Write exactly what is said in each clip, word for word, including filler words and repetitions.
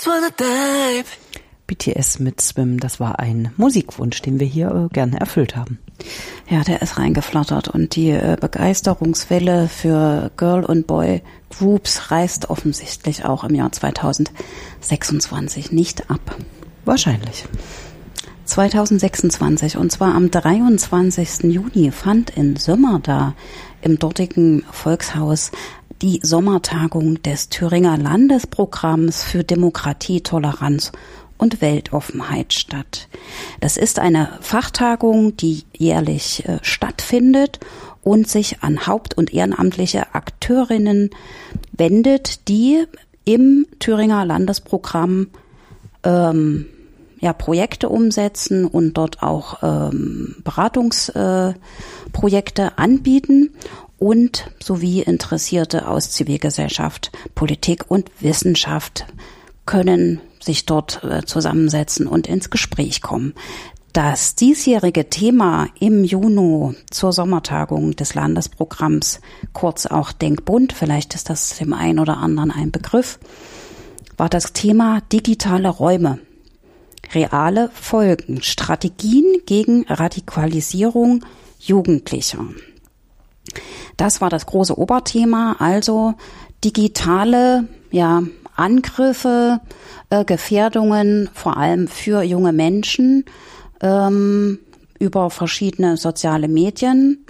just wanna dive. B T S mit Swim, das war ein Musikwunsch, den wir hier äh, gerne erfüllt haben. Ja, der ist reingeflattert und die äh, Begeisterungswelle für Girl- und Boy-Groups reißt offensichtlich auch im Jahr zweitausendsechsundzwanzig nicht ab. Wahrscheinlich. zweitausendsechsundzwanzig, und zwar am dreiundzwanzigsten Juni fand in Sömmerda im dortigen Volkshaus die Sommertagung des Thüringer Landesprogramms für Demokratie, Toleranz und Weltoffenheit statt. Das ist eine Fachtagung, die jährlich äh, stattfindet und sich an haupt- und ehrenamtliche Akteurinnen wendet, die im Thüringer Landesprogramm ähm, ja, Projekte umsetzen und dort auch ähm, Beratungsprojekte äh, anbieten und sowie Interessierte aus Zivilgesellschaft, Politik und Wissenschaft können sich dort äh, zusammensetzen und ins Gespräch kommen. Das diesjährige Thema im Juni zur Sommertagung des Landesprogramms, kurz auch Denkbund, vielleicht ist das dem einen oder anderen ein Begriff, war das Thema digitale Räume. Reale Folgen, Strategien gegen Radikalisierung Jugendlicher. Das war das große Oberthema, also digitale, ja, Angriffe, äh, Gefährdungen, vor allem für junge Menschen, ähm, über verschiedene soziale Medien.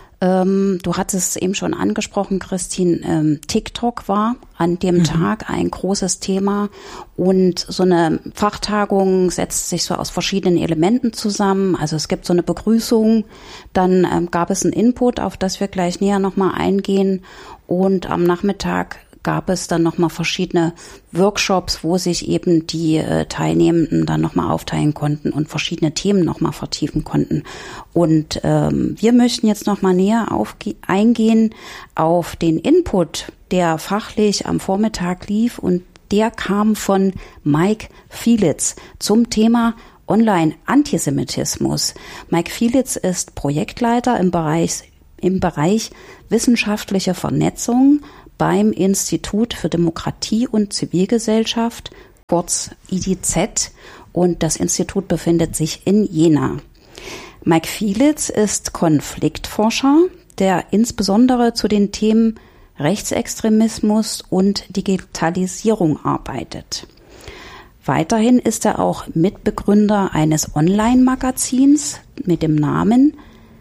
Ähm, du hattest es eben schon angesprochen, Christine, ähm, TikTok war an dem mhm. Tag ein großes Thema und so eine Fachtagung setzt sich so aus verschiedenen Elementen zusammen. Also es gibt so eine Begrüßung, dann ähm, gab es einen Input, auf das wir gleich näher nochmal eingehen, und am Nachmittag gab es dann nochmal verschiedene Workshops, wo sich eben die äh, Teilnehmenden dann nochmal aufteilen konnten und verschiedene Themen nochmal vertiefen konnten. Und ähm, wir möchten jetzt nochmal näher auf, eingehen auf den Input, der fachlich am Vormittag lief, und der kam von Mike Fielitz zum Thema Online-Antisemitismus. Mike Fielitz ist Projektleiter im Bereich, im Bereich wissenschaftliche Vernetzung beim Institut für Demokratie und Zivilgesellschaft, kurz I D Z, und das Institut befindet sich in Jena. Mike Fielitz ist Konfliktforscher, der insbesondere zu den Themen Rechtsextremismus und Digitalisierung arbeitet. Weiterhin ist er auch Mitbegründer eines Online-Magazins mit dem Namen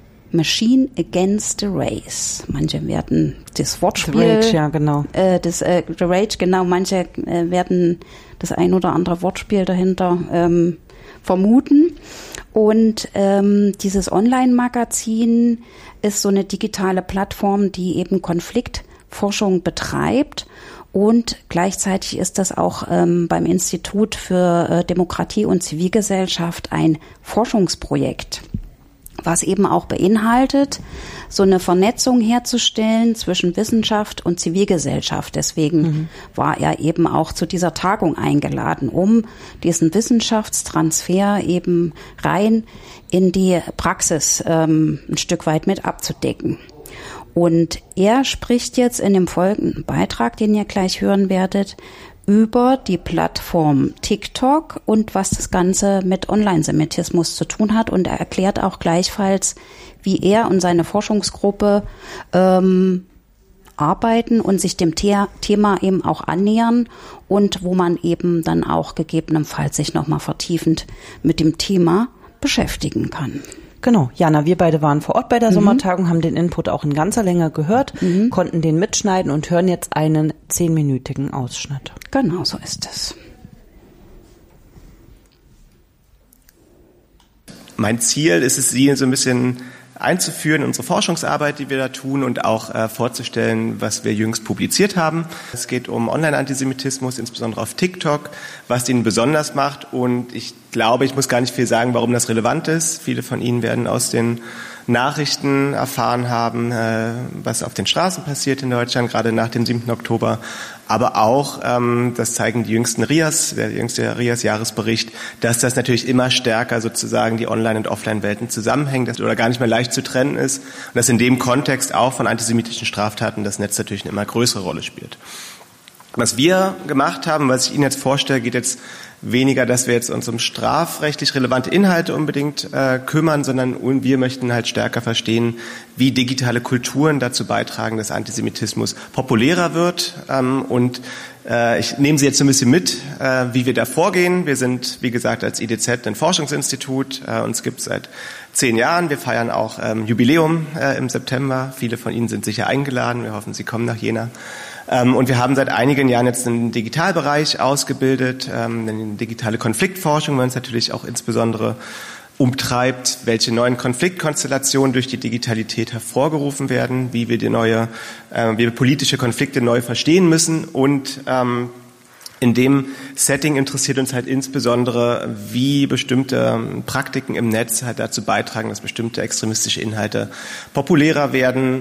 Machine Against the Race. Manche werden das Wortspiel, The Rage, ja, genau. Äh, das äh, The Rage, genau. Manche äh, werden das ein oder andere Wortspiel dahinter ähm, vermuten. Und ähm, dieses Online-Magazin ist so eine digitale Plattform, die eben Konfliktforschung betreibt. Und gleichzeitig ist das auch ähm, beim Institut für äh, Demokratie und Zivilgesellschaft ein Forschungsprojekt, was eben auch beinhaltet, so eine Vernetzung herzustellen zwischen Wissenschaft und Zivilgesellschaft. Deswegen mhm. war er eben auch zu dieser Tagung eingeladen, um diesen Wissenschaftstransfer eben rein in die Praxis ähm, ein Stück weit mit abzudecken. Und er spricht jetzt in dem folgenden Beitrag, den ihr gleich hören werdet, über die Plattform TikTok und was das Ganze mit Online-Semitismus zu tun hat. Und er erklärt auch gleichfalls, wie er und seine Forschungsgruppe ähm, arbeiten und sich dem The- Thema eben auch annähern und wo man eben dann auch gegebenenfalls sich nochmal vertiefend mit dem Thema beschäftigen kann. Genau, Jana, wir beide waren vor Ort bei der mhm. Sommertagung, haben den Input auch in ganzer Länge gehört, mhm. konnten den mitschneiden und hören jetzt einen zehnminütigen Ausschnitt. Genau, so ist es. Mein Ziel ist es, Sie so ein bisschen einzuführen, unsere Forschungsarbeit, die wir da tun, und auch äh, vorzustellen, was wir jüngst publiziert haben. Es geht um Online-Antisemitismus, insbesondere auf TikTok, was ihn besonders macht. Und ich glaube, ich muss gar nicht viel sagen, warum das relevant ist. Viele von Ihnen werden aus den Nachrichten erfahren haben, äh, was auf den Straßen passiert in Deutschland, gerade nach dem siebten Oktober. Aber auch, ähm, das zeigen die jüngsten R I A S, der jüngste R I A S-Jahresbericht, dass das natürlich immer stärker sozusagen die Online- und Offline-Welten zusammenhängen, dass oder gar nicht mehr leicht zu trennen ist und dass in dem Kontext auch von antisemitischen Straftaten das Netz natürlich eine immer größere Rolle spielt. Was wir gemacht haben, was ich Ihnen jetzt vorstelle, geht jetzt weniger, dass wir jetzt uns um strafrechtlich relevante Inhalte unbedingt äh, kümmern, sondern wir möchten halt stärker verstehen, wie digitale Kulturen dazu beitragen, dass Antisemitismus populärer wird. Ähm, und äh, ich nehme Sie jetzt so ein bisschen mit, äh, wie wir da vorgehen. Wir sind, wie gesagt, als I D Z ein Forschungsinstitut. Äh, uns gibt es seit zehn Jahren. Wir feiern auch ähm, Jubiläum äh, im September. Viele von Ihnen sind sicher eingeladen. Wir hoffen, Sie kommen nach Jena. Und wir haben seit einigen Jahren jetzt einen Digitalbereich ausgebildet, eine digitale Konfliktforschung, weil uns natürlich auch insbesondere umtreibt, welche neuen Konfliktkonstellationen durch die Digitalität hervorgerufen werden, wie wir die neue, wie wir politische Konflikte neu verstehen müssen. Und in dem Setting interessiert uns halt insbesondere, wie bestimmte Praktiken im Netz halt dazu beitragen, dass bestimmte extremistische Inhalte populärer werden,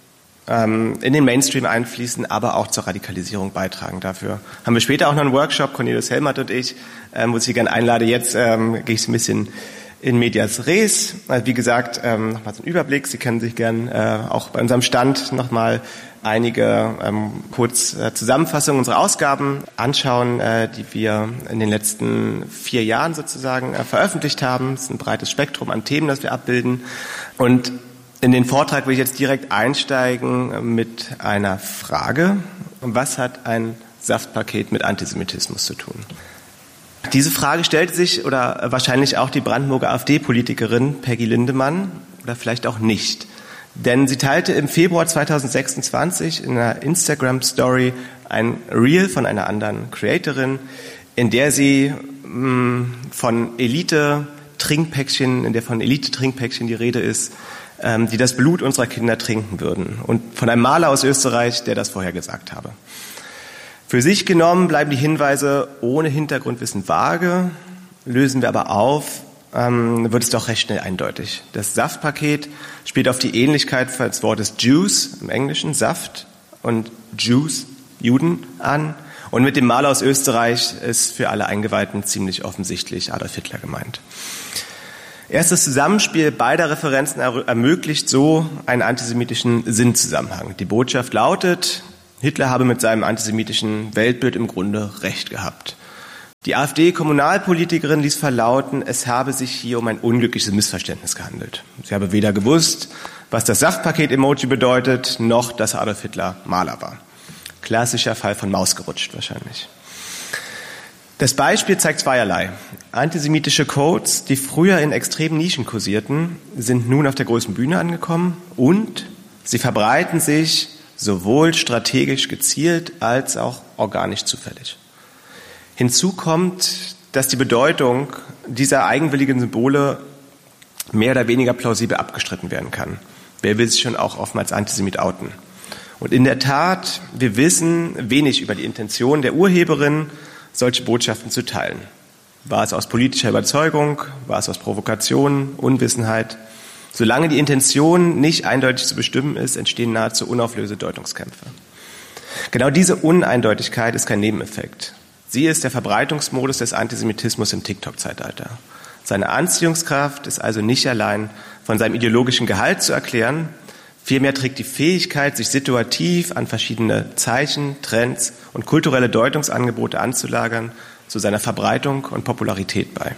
in den Mainstream einfließen, aber auch zur Radikalisierung beitragen. Dafür haben wir später auch noch einen Workshop, Cornelius Helmert und ich, wo ich Sie gerne einlade. Jetzt ähm, gehe ich ein bisschen in medias res. Also wie gesagt, ähm, nochmal so ein Überblick. Sie können sich gern äh, auch bei unserem Stand nochmal einige ähm, kurz äh, Zusammenfassungen unserer Ausgaben anschauen, äh, die wir in den letzten vier Jahren sozusagen äh, veröffentlicht haben. Es ist ein breites Spektrum an Themen, das wir abbilden. Und in den Vortrag will ich jetzt direkt einsteigen mit einer Frage. Was hat ein Saftpaket mit Antisemitismus zu tun? Diese Frage stellte sich oder wahrscheinlich auch die Brandenburger AfD-Politikerin Peggy Lindemann oder vielleicht auch nicht. Denn sie teilte im Februar zweitausendsechsundzwanzig in einer Instagram-Story ein Reel von einer anderen Creatorin, in der sie mh, von Elite-Trinkpäckchen, in der von Elite-Trinkpäckchen die Rede ist, die das Blut unserer Kinder trinken würden. Und von einem Maler aus Österreich, der das vorher gesagt habe. Für sich genommen bleiben die Hinweise ohne Hintergrundwissen vage, lösen wir aber auf, ähm, wird es doch recht schnell eindeutig. Das Saftpaket spielt auf die Ähnlichkeit des Wortes Jews im Englischen, Saft, und Jews, Juden, an. Und mit dem Maler aus Österreich ist für alle Eingeweihten ziemlich offensichtlich Adolf Hitler gemeint. Erst das Zusammenspiel beider Referenzen ermöglicht so einen antisemitischen Sinnzusammenhang. Die Botschaft lautet, Hitler habe mit seinem antisemitischen Weltbild im Grunde recht gehabt. Die AfD-Kommunalpolitikerin ließ verlauten, es habe sich hier um ein unglückliches Missverständnis gehandelt. Sie habe weder gewusst, was das Saftpaket-Emoji bedeutet, noch dass Adolf Hitler Maler war. Klassischer Fall von Maus gerutscht wahrscheinlich. Das Beispiel zeigt zweierlei. Antisemitische Codes, die früher in extremen Nischen kursierten, sind nun auf der großen Bühne angekommen und sie verbreiten sich sowohl strategisch gezielt als auch organisch zufällig. Hinzu kommt, dass die Bedeutung dieser eigenwilligen Symbole mehr oder weniger plausibel abgestritten werden kann. Wer will sich schon auch oftmals Antisemit outen? Und in der Tat, wir wissen wenig über die Intention der Urheberin, solche Botschaften zu teilen. War es aus politischer Überzeugung, war es aus Provokation, Unwissenheit? Solange die Intention nicht eindeutig zu bestimmen ist, entstehen nahezu unauflösliche Deutungskämpfe. Genau diese Uneindeutigkeit ist kein Nebeneffekt. Sie ist der Verbreitungsmodus des Antisemitismus im TikTok-Zeitalter. Seine Anziehungskraft ist also nicht allein von seinem ideologischen Gehalt zu erklären, vielmehr trägt die Fähigkeit, sich situativ an verschiedene Zeichen, Trends und kulturelle Deutungsangebote anzulagern, zu seiner Verbreitung und Popularität bei.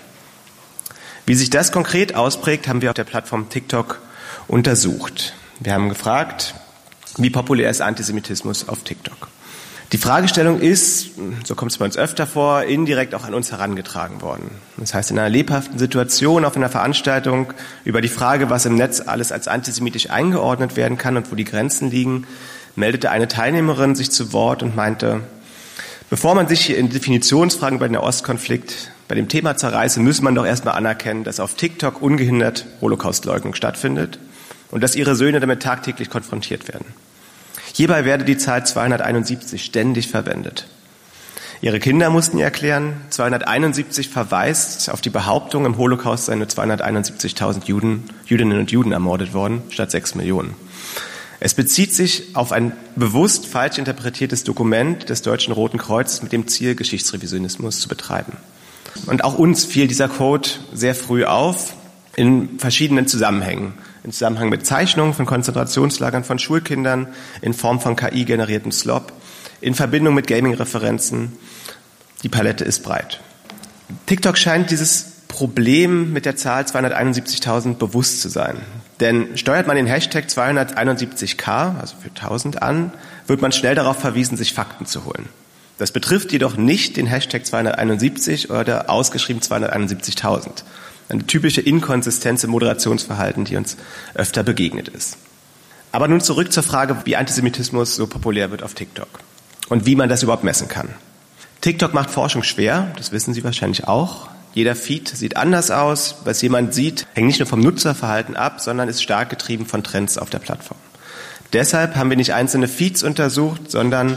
Wie sich das konkret ausprägt, haben wir auf der Plattform TikTok untersucht. Wir haben gefragt, wie populär ist Antisemitismus auf TikTok? Die Fragestellung ist, so kommt es bei uns öfter vor, indirekt auch an uns herangetragen worden. Das heißt, in einer lebhaften Situation auf einer Veranstaltung über die Frage, was im Netz alles als antisemitisch eingeordnet werden kann und wo die Grenzen liegen, meldete eine Teilnehmerin sich zu Wort und meinte, bevor man sich hier in Definitionsfragen bei dem Ostkonflikt, bei dem Thema zerreiße, muss man doch erstmal anerkennen, dass auf TikTok ungehindert Holocaustleugnung stattfindet und dass ihre Söhne damit tagtäglich konfrontiert werden. Hierbei werde die Zahl zweihunderteinundsiebzig ständig verwendet. Ihre Kinder mussten ihr erklären, zweihunderteinundsiebzig verweist auf die Behauptung, im Holocaust seien nur zweihunderteinundsiebzigtausend Juden, Jüdinnen und Juden ermordet worden, statt sechs Millionen. Es bezieht sich auf ein bewusst falsch interpretiertes Dokument des Deutschen Roten Kreuzes mit dem Ziel, Geschichtsrevisionismus zu betreiben. Und auch uns fiel dieser Code sehr früh auf, in verschiedenen Zusammenhängen. Im Zusammenhang mit Zeichnungen von Konzentrationslagern von Schulkindern, in Form von K I-generierten Slop, in Verbindung mit Gaming-Referenzen. Die Palette ist breit. TikTok scheint dieses Problem mit der Zahl zweihunderteinundsiebzigtausend bewusst zu sein. Denn steuert man den Hashtag zweihunderteinundsiebzig K, also für tausend an, wird man schnell darauf verwiesen, sich Fakten zu holen. Das betrifft jedoch nicht den Hashtag zweihunderteinundsiebzig oder ausgeschrieben zweihunderteinundsiebzigtausend. Eine typische Inkonsistenz im Moderationsverhalten, die uns öfter begegnet ist. Aber nun zurück zur Frage, wie Antisemitismus so populär wird auf TikTok und wie man das überhaupt messen kann. TikTok macht Forschung schwer, das wissen Sie wahrscheinlich auch. Jeder Feed sieht anders aus. Was jemand sieht, hängt nicht nur vom Nutzerverhalten ab, sondern ist stark getrieben von Trends auf der Plattform. Deshalb haben wir nicht einzelne Feeds untersucht, sondern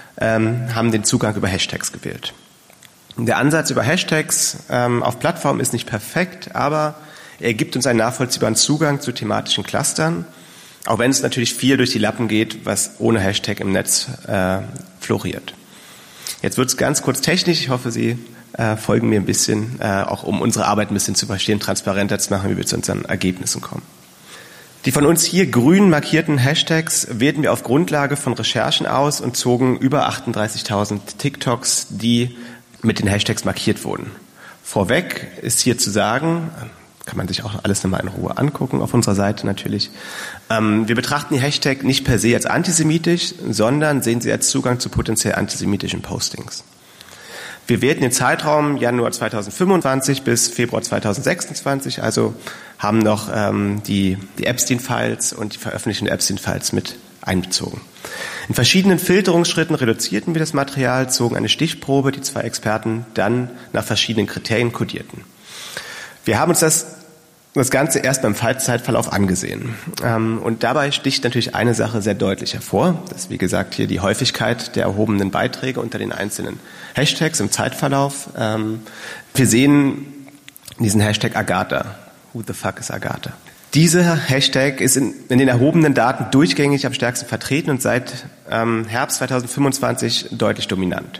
ähm, haben den Zugang über Hashtags gewählt. Der Ansatz über Hashtags ähm, auf Plattformen ist nicht perfekt, aber er gibt uns einen nachvollziehbaren Zugang zu thematischen Clustern, auch wenn es natürlich viel durch die Lappen geht, was ohne Hashtag im Netz äh, floriert. Jetzt wird es ganz kurz technisch. Ich hoffe, Sie äh, folgen mir ein bisschen, äh, auch um unsere Arbeit ein bisschen zu verstehen, transparenter zu machen, wie wir zu unseren Ergebnissen kommen. Die von uns hier grün markierten Hashtags wählten wir auf Grundlage von Recherchen aus und zogen über achtunddreißigtausend TikToks, die mit den Hashtags markiert wurden. Vorweg ist hier zu sagen, kann man sich auch alles nochmal in Ruhe angucken, auf unserer Seite natürlich. Ähm, wir betrachten die Hashtag nicht per se als antisemitisch, sondern sehen sie als Zugang zu potenziell antisemitischen Postings. Wir wählten den Zeitraum Januar zweitausendfünfundzwanzig bis Februar zweitausendsechsundzwanzig, also haben noch ähm, die, die Epstein-Files und die Veröffentlichung der Epstein-Files mit einbezogen. In verschiedenen Filterungsschritten reduzierten wir das Material, zogen eine Stichprobe, die zwei Experten dann nach verschiedenen Kriterien kodierten. Wir haben uns das, das Ganze erst beim Zeitverlauf angesehen. Ähm, und dabei sticht natürlich eine Sache sehr deutlich hervor. Das ist, wie gesagt, hier die Häufigkeit der erhobenen Beiträge unter den einzelnen Hashtags im Zeitverlauf. Ähm, wir sehen diesen Hashtag Agatha. Who the fuck is Agatha? Dieser Hashtag ist in, in den erhobenen Daten durchgängig am stärksten vertreten und seit ähm, Herbst zweitausendfünfundzwanzig deutlich dominant.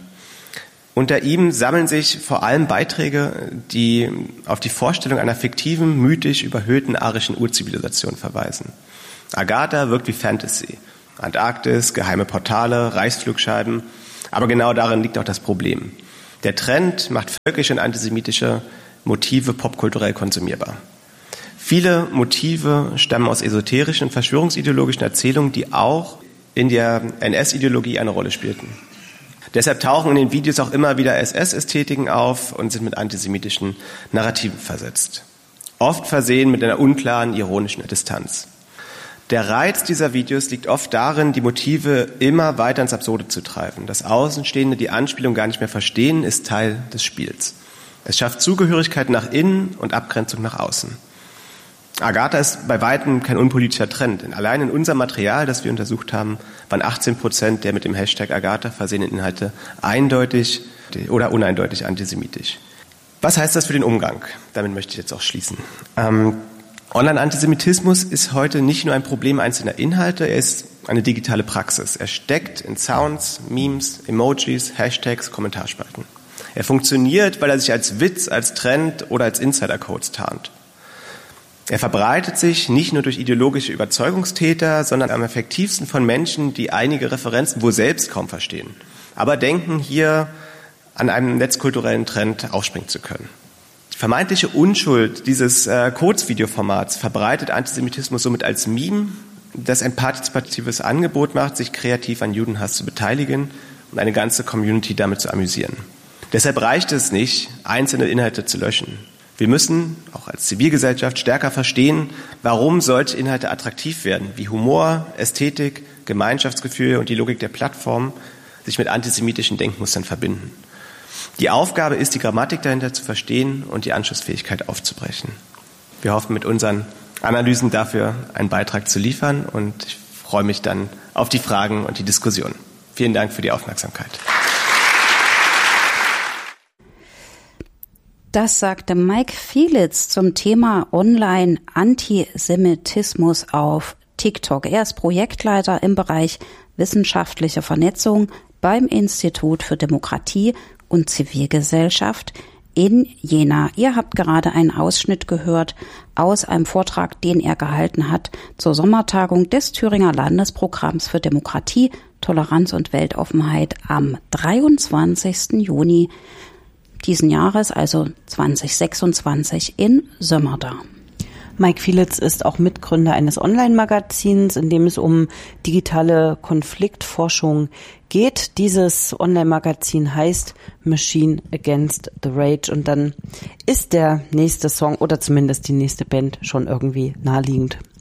Unter ihm sammeln sich vor allem Beiträge, die auf die Vorstellung einer fiktiven, mythisch überhöhten arischen Urzivilisation verweisen. Agatha wirkt wie Fantasy. Antarktis, geheime Portale, Reichsflugscheiben. Aber genau darin liegt auch das Problem. Der Trend macht völkische und antisemitische Motive popkulturell konsumierbar. Viele Motive stammen aus esoterischen und verschwörungsideologischen Erzählungen, die auch in der N S-Ideologie eine Rolle spielten. Deshalb tauchen in den Videos auch immer wieder S S-Ästhetiken auf und sind mit antisemitischen Narrativen versetzt. Oft versehen mit einer unklaren, ironischen Distanz. Der Reiz dieser Videos liegt oft darin, die Motive immer weiter ins Absurde zu treiben. Das Außenstehende die Anspielung gar nicht mehr verstehen, ist Teil des Spiels. Es schafft Zugehörigkeit nach innen und Abgrenzung nach außen. Agatha ist bei weitem kein unpolitischer Trend. Allein in unserem Material, das wir untersucht haben, waren achtzehn Prozent der mit dem Hashtag Agatha versehenen Inhalte eindeutig oder uneindeutig antisemitisch. Was heißt das für den Umgang? Damit möchte ich jetzt auch schließen. Ähm, Online-Antisemitismus ist heute nicht nur ein Problem einzelner Inhalte, er ist eine digitale Praxis. Er steckt in Sounds, Memes, Emojis, Hashtags, Kommentarspalten. Er funktioniert, weil er sich als Witz, als Trend oder als Insider-Codes tarnt. Er verbreitet sich nicht nur durch ideologische Überzeugungstäter, sondern am effektivsten von Menschen, die einige Referenzen wohl selbst kaum verstehen, aber denken, hier an einem netzkulturellen Trend aufspringen zu können. Die vermeintliche Unschuld dieses äh, Kurzvideoformats verbreitet Antisemitismus somit als Meme, das ein partizipatives Angebot macht, sich kreativ an Judenhass zu beteiligen und eine ganze Community damit zu amüsieren. Deshalb reicht es nicht, einzelne Inhalte zu löschen. Wir müssen, auch als Zivilgesellschaft, stärker verstehen, warum solche Inhalte attraktiv werden, wie Humor, Ästhetik, Gemeinschaftsgefühl und die Logik der Plattform sich mit antisemitischen Denkmustern verbinden. Die Aufgabe ist, die Grammatik dahinter zu verstehen und die Anschlussfähigkeit aufzubrechen. Wir hoffen, mit unseren Analysen dafür einen Beitrag zu liefern und ich freue mich dann auf die Fragen und die Diskussion. Vielen Dank für die Aufmerksamkeit. Das sagte Mike Fielitz zum Thema Online-Antisemitismus auf TikTok. Er ist Projektleiter im Bereich wissenschaftliche Vernetzung beim Institut für Demokratie und Zivilgesellschaft in Jena. Ihr habt gerade einen Ausschnitt gehört aus einem Vortrag, den er gehalten hat zur Sommertagung des Thüringer Landesprogramms für Demokratie, Toleranz und Weltoffenheit am dreiundzwanzigsten Juni diesen Jahres, also zwanzig sechsundzwanzig in Sömmerda. Mike Fielitz ist auch Mitgründer eines Online-Magazins, in dem es um digitale Konfliktforschung geht. Dieses Online-Magazin heißt Machine Against the Rage und dann ist der nächste Song oder zumindest die nächste Band schon irgendwie naheliegend.